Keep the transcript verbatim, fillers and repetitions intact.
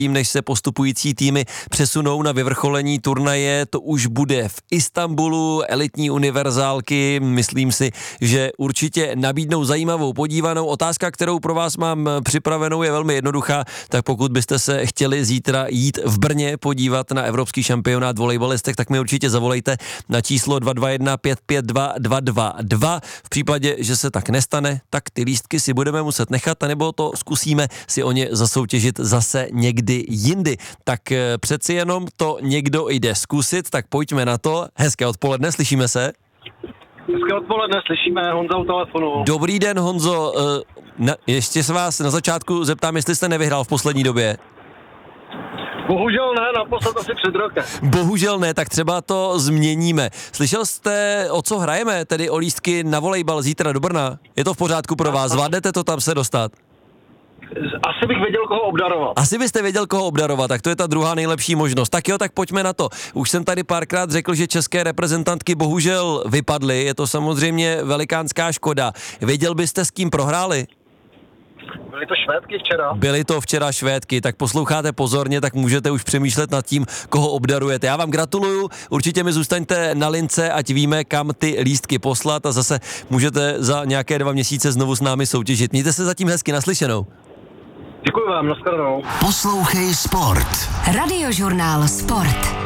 Tím, než se postupující týmy přesunou na vyvrcholení turnaje, to už bude v Istanbulu, elitní univerzálky, myslím si, že určitě nabídnou zajímavou podívanou. Otázka, kterou pro vás mám připravenou, je velmi jednoduchá, tak pokud byste se chtěli zítra jít v Brně podívat na evropský šampionát volejbalistech, tak mi určitě zavolejte na číslo dva dva jedna pět pět dva dva dva dva. V případě, že se tak nestane, tak ty lístky si budeme muset nechat, anebo to zkusíme si o ně zasoutěžit zase někdy jindy. Tak přeci jenom to někdo jde zkusit, tak pojďme na to. Hezké odpoledne, slyšíme se? Hezké odpoledne, slyšíme, Honza u telefonu. Dobrý den, Honzo. Na, ještě se vás na začátku zeptám, jestli jste nevyhrál v poslední době. Bohužel ne, naposled asi před rokem. Bohužel ne, tak třeba to změníme. Slyšel jste, o co hrajeme, tedy o lístky na volejbal zítra do Brna? Je to v pořádku pro vás? Zvládnete to tam se dostat? Asi bych věděl, koho obdarovat. Asi byste věděl, koho obdarovat, tak to je ta druhá nejlepší možnost. Tak jo, tak pojďme na to. Už jsem tady párkrát řekl, že české reprezentantky bohužel vypadly, je to samozřejmě velikánská škoda. Věděl byste, s kým prohráli? Byly to Švédky včera. Byly to včera Švédky, tak posloucháte pozorně, tak můžete už přemýšlet nad tím, koho obdarujete. Já vám gratuluju, určitě mi zůstaňte na lince, ať víme, kam ty lístky poslat a zase můžete za nějaké dva měsíce znovu s námi soutěžit. Mějte se zatím hezky, naslyšenou. Děkuji vám, nashledanou. Poslouchej Sport. Radiožurnál Sport.